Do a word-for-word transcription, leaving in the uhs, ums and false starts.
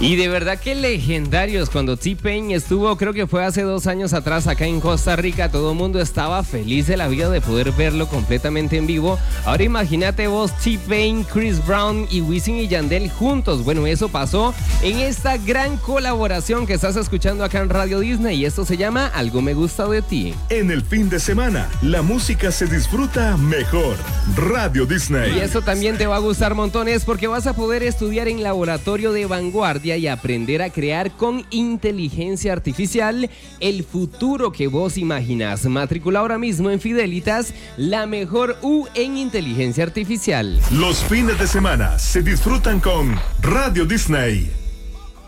Y de verdad que legendarios. Cuando T-Pain estuvo, creo que fue hace dos años atrás acá en Costa Rica, todo el mundo estaba feliz de la vida de poder verlo completamente en vivo. Ahora imagínate vos, T-Pain, Chris Brown y Wisin y Yandel juntos. Bueno, eso pasó en esta gran colaboración que estás escuchando acá en Radio Disney, y esto se llama Algo me gusta de ti. En el fin de semana, la música se disfruta mejor. Radio Disney. Y eso también te va a gustar montones porque vas a poder estudiar en laboratorio de vanguardia y aprender a crear con inteligencia artificial el futuro que vos imaginás. Matricula ahora mismo en Fidelitas, la mejor U en inteligencia artificial. Los fines de semana se disfrutan con Radio Disney.